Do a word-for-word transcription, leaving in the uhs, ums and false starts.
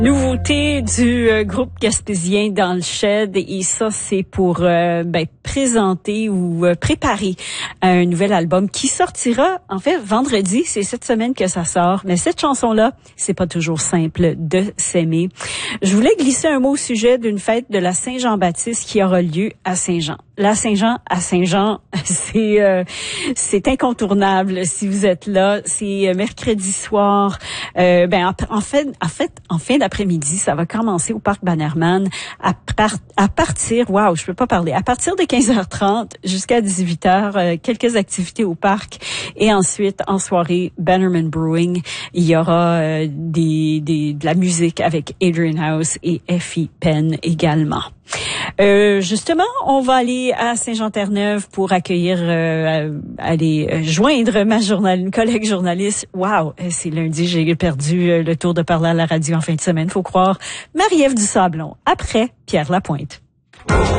Nouveauté du euh, groupe gaspésien Dans le Shed, et ça c'est pour euh, ben, présenter ou euh, préparer un nouvel album qui sortira en fait vendredi. C'est cette semaine que ça sort, mais cette chanson-là, c'est pas toujours simple de s'aimer. Je voulais glisser un mot au sujet d'une fête de la Saint-Jean-Baptiste qui aura lieu à Saint-Jean. La Saint-Jean à Saint-Jean, c'est euh, c'est incontournable si vous êtes là. C'est mercredi soir. Euh, ben en, en fait, en fait, en fin d'après-midi, ça va commencer au parc Bannerman à, par, à partir. Waouh, je peux pas parler. À partir de quinze heures trente jusqu'à dix-huit heures, euh, quelques activités au parc, et ensuite en soirée Bannerman Brewing, il y aura euh, des, des de la musique avec Adrian House et Effie Penn également. Euh, justement, on va aller à Saint-Jean-Terre-Neuve pour accueillir, euh, aller euh, joindre ma journal, une collègue journaliste. Wow, c'est lundi, j'ai perdu euh, le tour de parler à la radio en fin de semaine, faut croire. Marie-Ève Dusablon, après Pierre Lapointe.